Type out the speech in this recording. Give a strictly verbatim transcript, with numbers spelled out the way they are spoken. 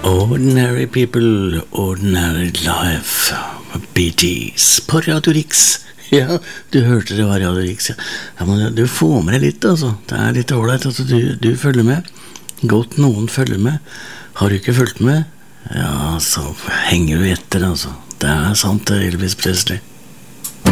Ordinary People, Ordinary Life, Bee Gees, på Radio Rix. Ja, du hørte det var Radio Rix, ja. Ja, men du får med deg litt, altså. Det er litt overleit at du, du følger med. Godt noen følger med. Har du ikke fulgt med? Ja, så henger du etter, altså. Det er sant, det er Elvis Presley.